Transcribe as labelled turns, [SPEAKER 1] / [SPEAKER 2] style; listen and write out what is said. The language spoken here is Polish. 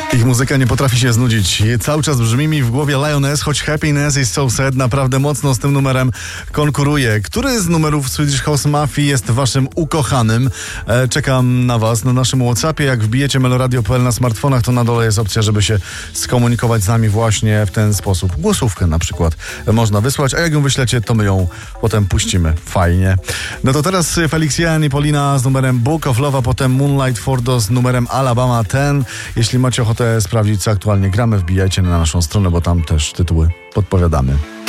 [SPEAKER 1] Ich muzyka nie potrafi się znudzić. Cały czas brzmi mi w głowie Lioness, choć Happiness is so sad naprawdę mocno z tym numerem konkuruje. Który z numerów Swedish House Mafii jest waszym ukochanym? Czekam na was na naszym WhatsAppie. Jak wbijecie meloradio.pl na smartfonach, to na dole jest opcja, żeby się skomunikować z nami właśnie w ten sposób. Głosówkę na przykład można wysłać, a jak ją wyślecie, to my ją potem puścimy. Fajnie. No to teraz Felix Jan i Polina z numerem Book of Love, a potem Moonlight Fordo z numerem Alabama 10. Jeśli macie ochotę sprawdzić, co aktualnie gramy, wbijajcie na naszą stronę, bo tam też tytuły podpowiadamy.